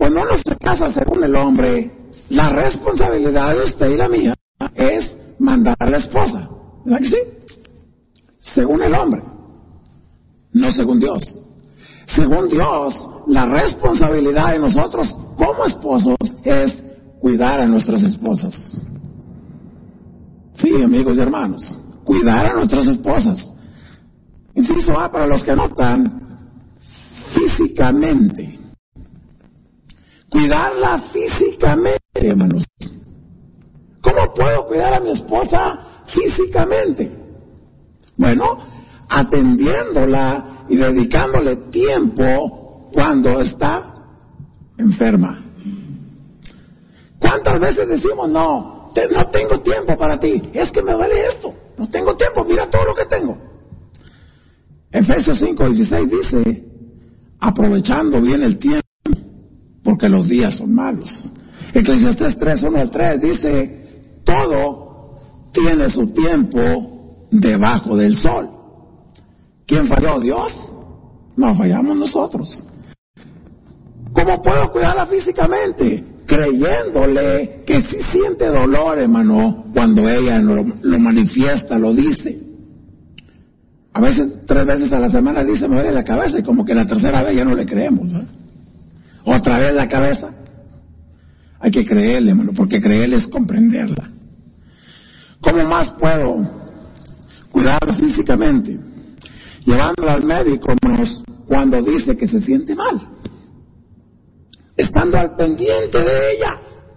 cuando uno se casa según el hombre, la responsabilidad de usted y la mía es mandar a la esposa. ¿Verdad que sí? Según el hombre, no según Dios. Según Dios, la responsabilidad de nosotros como esposos es cuidar a nuestras esposas. Sí, amigos y hermanos, cuidar a nuestras esposas. Inciso A, para los que notan, físicamente. Cuidarla físicamente, hermanos. ¿Cómo puedo cuidar a mi esposa físicamente? Bueno, atendiéndola y dedicándole tiempo cuando está enferma. ¿Cuántas veces decimos, no tengo tiempo para ti? Es que me vale esto. No tengo tiempo, mira todo lo que tengo. Efesios 5:16 dice, aprovechando bien el tiempo, porque los días son malos. Eclesiastés 3:1-3 dice, todo tiene su tiempo debajo del sol. ¿Quién falló? ¿Dios? No, fallamos nosotros. ¿Cómo puedo cuidarla físicamente? Creyéndole que sí siente dolor, hermano, cuando ella lo manifiesta, lo dice. A veces, 3 veces a la semana dice, me duele la cabeza, y como que la tercera vez ya no le creemos, ¿no? Otra vez la cabeza. Hay que creerle, hermano, porque creerle es comprenderla. ¿Cómo más puedo cuidarla físicamente? Llevándola al médico, hermanos, cuando dice que se siente mal. Estando al pendiente de ella.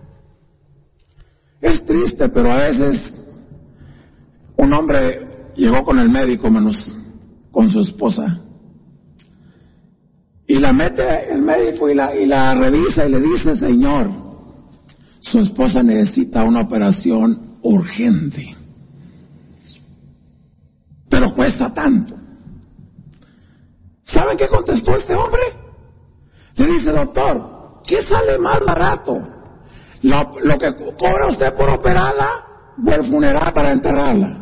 Es triste, pero a veces un hombre llegó con el médico, hermanos, con su esposa, y la mete el médico y la revisa y le dice, señor, su esposa necesita una operación urgente, pero cuesta tanto. ¿Saben qué contestó este hombre? Le dice, doctor, ¿qué sale más barato? ¿Lo que cobra usted por operarla o el funeral para enterrarla?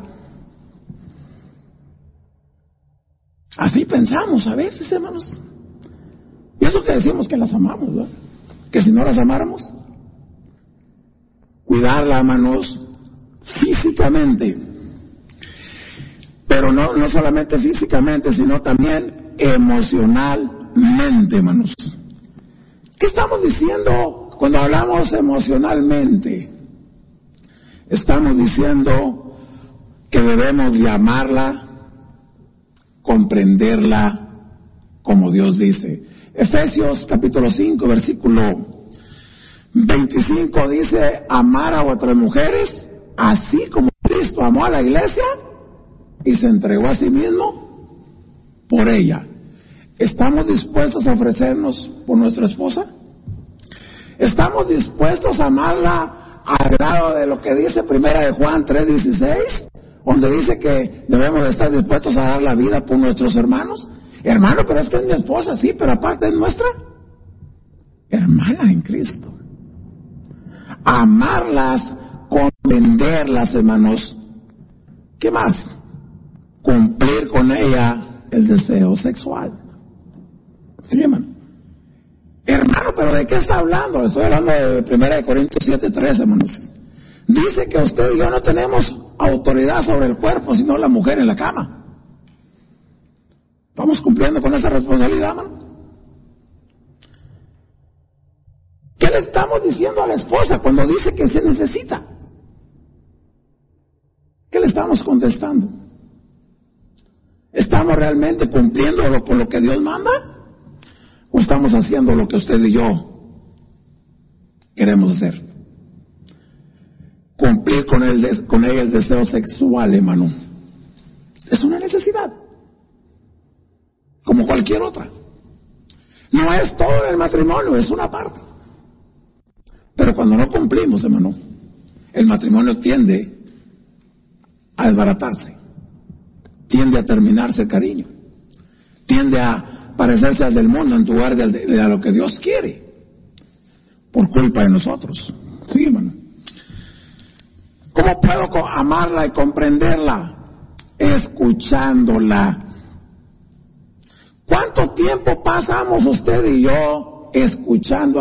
Así pensamos a veces, hermanos. Y eso que decimos que las amamos, ¿no? Que si no las amáramos, cuidarla, hermanos, físicamente. Pero no solamente físicamente, sino también emocionalmente, hermanos. ¿Qué estamos diciendo cuando hablamos emocionalmente? Estamos diciendo que debemos de amarla, comprenderla como Dios dice. Efesios capítulo 5, versículo 25 dice, amar a otras mujeres, así como Cristo amó a la iglesia y se entregó a sí mismo por ella. ¿Estamos dispuestos a ofrecernos por nuestra esposa? ¿Estamos dispuestos a amarla al grado de lo que dice Primera de Juan 3:16? Donde dice que debemos de estar dispuestos a dar la vida por nuestros hermanos. Hermano, pero es que es mi esposa, sí, pero aparte es nuestra hermana en Cristo. Amarlas, comprenderlas, hermanos. ¿Qué más? Cumplir con ella el deseo sexual. Sí, hermano. Hermano, pero ¿de qué está hablando? Estoy hablando de 1 Corintios 7:13, hermanos. Dice que usted y yo no tenemos autoridad sobre el cuerpo, sino la mujer en la cama. ¿Estamos cumpliendo con esa responsabilidad, hermano? ¿Qué le estamos diciendo a la esposa cuando dice que se necesita? ¿Qué le estamos contestando? ¿Estamos realmente cumpliendo con lo que Dios manda? ¿O estamos haciendo lo que usted y yo queremos hacer? Cumplir con ella el deseo sexual, hermano, es una necesidad, como cualquier otra. No es todo en el matrimonio, es una parte. Pero cuando no cumplimos, hermano, el matrimonio tiende a desbaratarse, tiende a terminarse el cariño, tiende a parecerse al del mundo en lugar de a lo que Dios quiere, por culpa de nosotros. Sí, hermano. ¿Cómo puedo amarla y comprenderla? Escuchándola. ¿Cuánto tiempo pasamos usted y yo escuchando